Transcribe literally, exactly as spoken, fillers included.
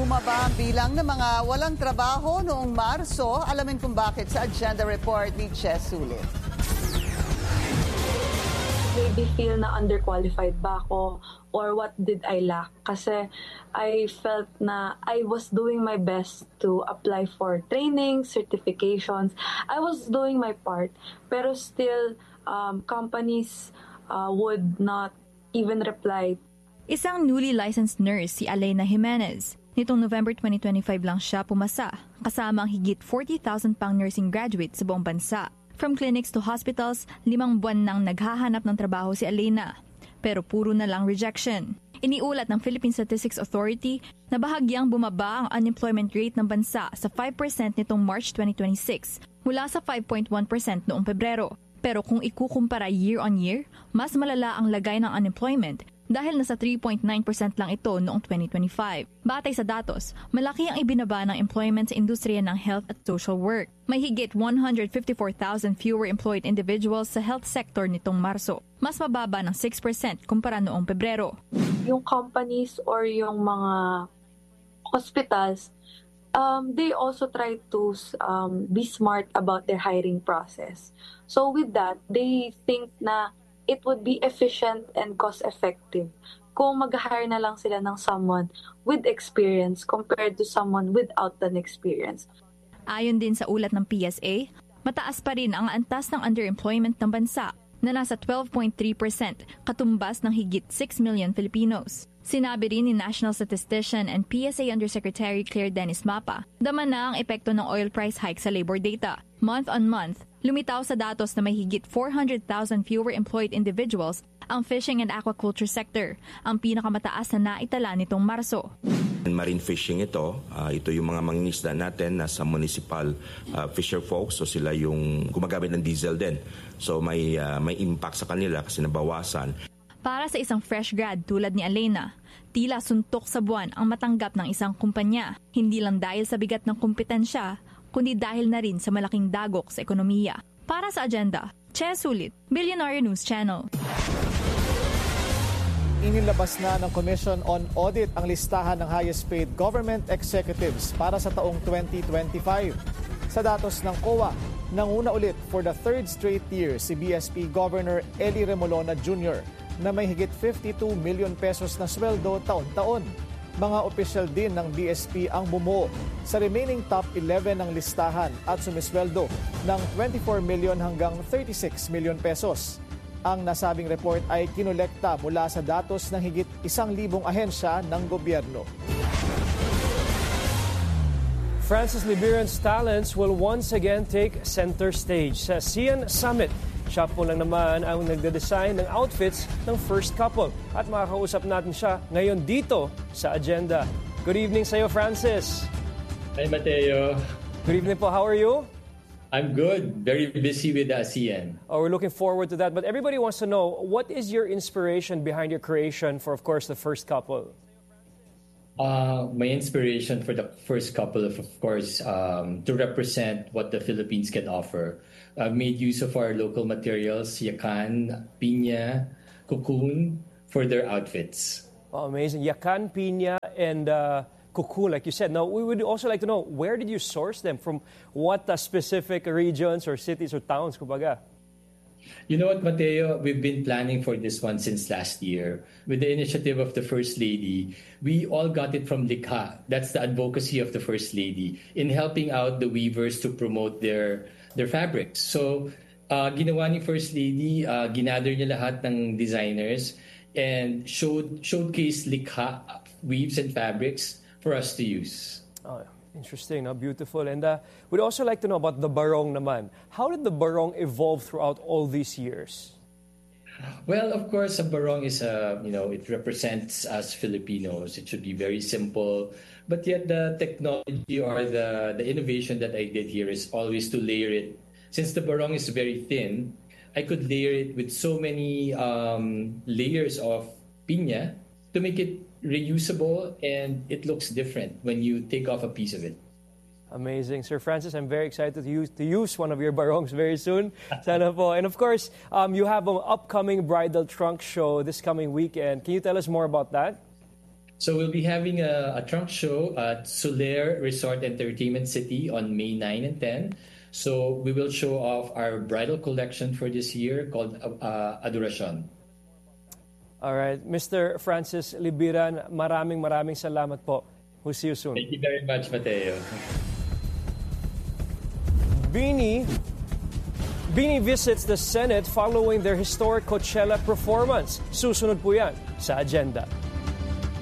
Bumaba ang bilang ng mga walang trabaho noong Marso. Alamin kung bakit sa Agenda Report ni Chess Sulit. Maybe feel na underqualified ba ako or what did I lack? Kasi I felt na I was doing my best to apply for training, certifications. I was doing my part. Pero still, um, companies uh, would not even reply. Isang newly licensed nurse si Alena Jimenez. Nitong November twenty twenty-five lang siya pumasa, kasama ang higit forty thousand pang nursing graduate sa buong bansa. From clinics to hospitals, limang buwan nang naghahanap ng trabaho si Alena. Pero puro na lang rejection. Iniulat ng Philippine Statistics Authority na bahagyang bumaba ang unemployment rate ng bansa sa five percent nitong March twenty twenty-six mula sa five point one percent noong Pebrero. Pero kung ikukumpara year on year, mas malala ang lagay ng unemployment dahil nasa three point nine percent lang ito noong twenty twenty-five. Batay sa datos, malaki ang ibinaba ng employment sa industriya ng health at social work. May higit one hundred fifty-four thousand fewer employed individuals sa health sector nitong Marso. Mas mababa ng six percent kumpara noong Pebrero. Yung companies or yung mga hospitals, um, they also try to um, be smart about their hiring process. So with that, they think na it would be efficient and cost-effective kung mag-hire na lang sila ng someone with experience compared to someone without an experience. Ayon din sa ulat ng P S A, mataas pa rin ang antas ng underemployment ng bansa na nasa twelve point three percent, katumbas ng higit six million Filipinos. Sinabi rin ni National Statistician and P S A Undersecretary Claire Dennis Mapa, dama na ang epekto ng oil price hike sa labor data. Month on month, lumitaw sa datos na may higit four hundred thousand fewer employed individuals ang fishing and aquaculture sector, ang pinakamataas na naitala nitong Marso. Marine fishing ito, uh, ito yung mga mangingisda natin na sa municipal uh, fisher folks, so sila yung gumagamit ng diesel din. So may, uh, may impact sa kanila kasi nabawasan. Para sa isang fresh grad tulad ni Alena, tila suntok sa buwan ang matanggap ng isang kumpanya, hindi lang dahil sa bigat ng kompetensya, kundi dahil na rin sa malaking dagok sa ekonomiya. Para sa Agenda, Chess Sulit, Billionaire News Channel. Inilabas na ng Commission on Audit ang listahan ng highest paid government executives para sa taong twenty twenty-five. Sa datos ng C O A, nanguna ulit for the third straight year si B S P Governor Eli Remolona Junior na may higit fifty-two million pesos na sweldo taon-taon. Mga opisyal din ng B S P ang bumuo sa remaining top eleven ng listahan at sumisweldo ng twenty-four million hanggang thirty-six million pesos. Ang nasabing report ay kinolekta mula sa datos ng higit isang libong ahensya ng gobyerno. Francis Liburan's talents will once again take center stage sa ASEAN Summit. Siya po lang naman ang nagde-design ng outfits ng first couple. At makakausap natin siya ngayon dito sa Agenda. Good evening sa iyo, Francis. Hi, Mateo. Good evening po. How are you? I'm good. Very busy with the ASEAN. Oh, we're looking forward to that. But everybody wants to know, what is your inspiration behind your creation for, of course, the first couple? Uh, my inspiration for the first couple of, of course, um, to represent what the Philippines can offer. I've made use of our local materials, yakan, piña, cocoon, for their outfits. Oh, amazing. Yakan, piña, and uh, cocoon, like you said. Now, we would also like to know, where did you source them? From what uh, specific regions or cities or towns, kumbaga? You know what, Mateo? We've been planning for this one since last year. With the initiative of the First Lady, we all got it from Likha. That's the advocacy of the First Lady in helping out the weavers to promote their their fabrics. So, uh, ginawa ni First Lady, uh, ginather niya lahat ng designers and showed showcase Likha weaves and fabrics for us to use. Oh, interesting, no? Beautiful. And uh, we'd also like to know about the barong naman. How did the barong evolve throughout all these years? Well, of course, a barong is a, you know, it represents us Filipinos. It should be very simple. But yet the technology or the, the innovation that I did here is always to layer it. Since the barong is very thin, I could layer it with so many um, layers of piña to make it reusable, and it looks different when you take off a piece of it. Amazing. Sir Francis, I'm very excited to use, to use one of your barongs very soon. Sana po. And of course, um, you have an upcoming bridal trunk show this coming weekend. Can you tell us more about that? So we'll be having a, a trunk show at Soler Resort Entertainment City on May ninth and tenth. So we will show off our bridal collection for this year called uh, Adoracion. All right, Mister Francis Libiran, maraming maraming salamat po. We'll see you soon. Thank you very much, Mateo. Bini, Bini visits the Senate following their historic Coachella performance. Susunod po yan sa agenda.